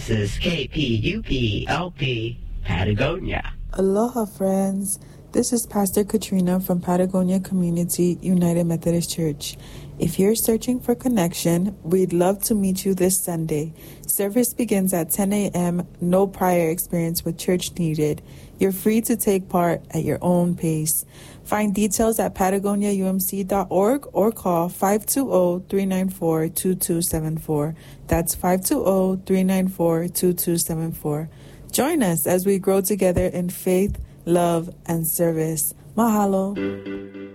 This is KPUP-LP, Patagonia. Aloha, friends. This is Pastor Katrina from Patagonia Community United Methodist Church. If you're searching for connection, we'd love to meet you this Sunday. Service begins at 10 a.m., no prior experience with church needed. You're free to take part at your own pace. Find details at patagoniaumc.org or call 520-394-2274. That's 520-394-2274. Join us as we grow together in faith, love, and service. Mahalo.